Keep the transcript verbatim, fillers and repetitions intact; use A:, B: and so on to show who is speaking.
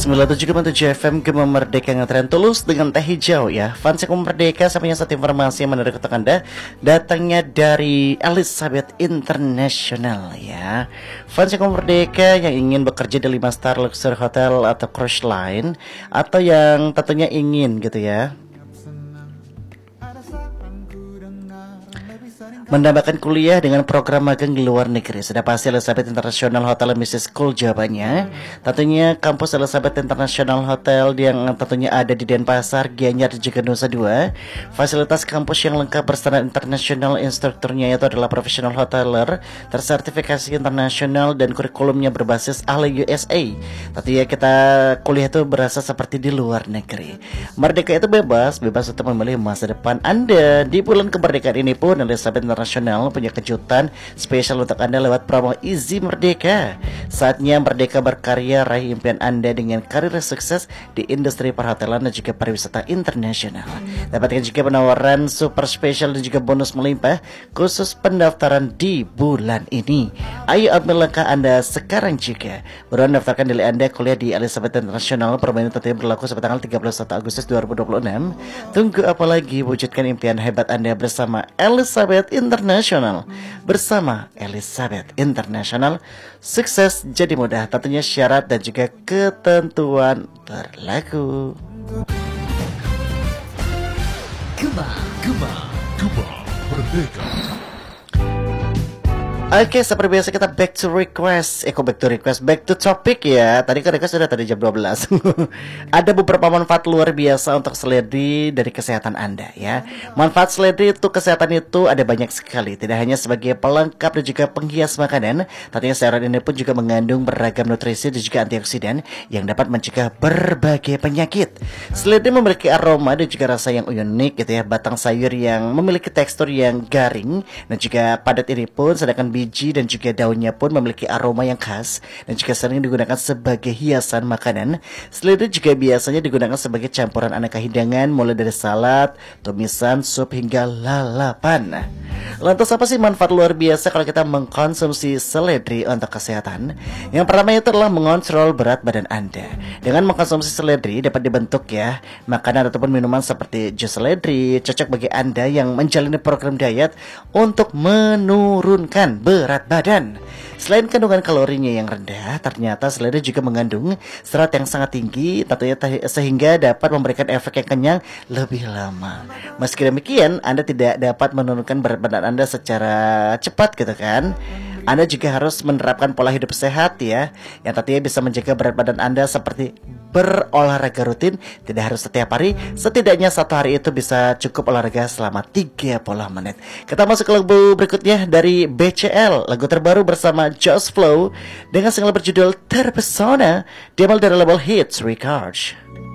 A: sembilan puluh tujuh koma tujuh F M Gema Merdeka ngetren tulus dengan teh hijau ya. Fans Gema Merdeka, sampainya satu informasi yang menarik untuk Anda, datangnya dari Elizabeth International ya. Fans Gema Merdeka yang ingin bekerja di lima star luxury hotel atau cruise line, atau yang tentunya ingin gitu ya menambahkan kuliah dengan program magang di luar negeri, sudah pasti Elizabeth International Hotel and Business School jawabannya. Tentunya kampus Elizabeth International Hotel yang tentunya ada di Denpasar, Gianyar, dan juga Nusa Dua. Fasilitas kampus yang lengkap berstandar internasional, instrukturnya itu adalah professional hoteler, tersertifikasi internasional, dan kurikulumnya berbasis ahli U S A. Tentunya kita kuliah itu berasa seperti di luar negeri. Merdeka itu bebas, bebas untuk memilih masa depan Anda. Di bulan kemerdekaan ini pun Elizabeth Internasional punya kejutan spesial untuk Anda lewat promo Easy Merdeka. Saatnya merdeka berkarya, raih impian Anda dengan karir sukses di industri perhotelan dan juga pariwisata internasional. Dapatkan juga penawaran super spesial dan juga bonus melimpah khusus pendaftaran di bulan ini. Ayo ambil langkah Anda sekarang juga. Buruan daftarkan diri Anda kuliah di Elizabeth Internasional. Permainan tentunya berlaku sampai tanggal tiga puluh satu Agustus dua ribu dua puluh enam. Tunggu apa lagi, wujudkan impian hebat Anda bersama Elizabeth International. Bersama Elizabeth International, sukses jadi mudah. Tentunya syarat dan juga ketentuan berlaku.
B: Gema, Gema, Gema Merdeka.
A: Oke, seperti biasa kita back to request. Eh, kok back to request? Back to topic ya. Tadi kan request sudah tadi jam dua belas. Ada beberapa manfaat luar biasa untuk seledri dari kesehatan Anda ya. Manfaat seledri itu kesehatan itu ada banyak sekali. Tidak hanya sebagai pelengkap dan juga penghias makanan, tentunya sayuran ini pun juga mengandung beragam nutrisi dan juga antioksidan yang dapat mencegah berbagai penyakit. Seledri memiliki aroma dan juga rasa yang unik gitu ya. Batang sayur yang memiliki tekstur yang garing dan juga padat ini pun, sedangkan biji dan juga daunnya pun memiliki aroma yang khas dan juga sering digunakan sebagai hiasan makanan. Seledri juga biasanya digunakan sebagai campuran aneka hidangan, mulai dari salad, tumisan, sup, hingga lalapan. Lantas apa sih manfaat luar biasa kalau kita mengkonsumsi seledri untuk kesehatan? Yang pertama itu adalah mengontrol berat badan Anda. Dengan mengkonsumsi seledri dapat dibentuk ya makanan ataupun minuman seperti jus seledri, cocok bagi Anda yang menjalani program diet untuk menurunkan berat badan. Selain kandungan kalorinya yang rendah, ternyata seledri juga mengandung serat yang sangat tinggi, tentunya sehingga dapat memberikan efek yang kenyang lebih lama. Meski demikian, Anda tidak dapat menurunkan berat badan Anda secara cepat gitu kan. Anda juga harus menerapkan pola hidup sehat ya, yang tentunya bisa menjaga berat badan Anda seperti berolahraga rutin, tidak harus setiap hari, setidaknya satu hari itu bisa cukup olahraga selama tiga puluh menit. Kita masuk ke lagu berikutnya dari B C L, lagu terbaru bersama Just Flow dengan single berjudul Terpesona, diambil dari label Hits Records.